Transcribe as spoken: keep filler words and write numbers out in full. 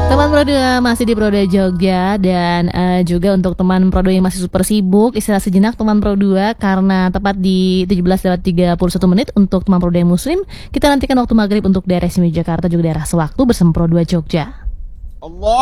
Teman Pro dua masih di Pro dua Jogja. Dan uh, juga untuk teman Pro dua yang masih super sibuk, istirahat sejenak teman Pro dua. Karena tepat di tujuh belas lewat tiga puluh satu menit untuk teman Pro dua yang muslim, kita nantikan waktu maghrib untuk daerah istimewa Jakarta juga daerah sewaktu bersama Pro dua Jogja. Allah.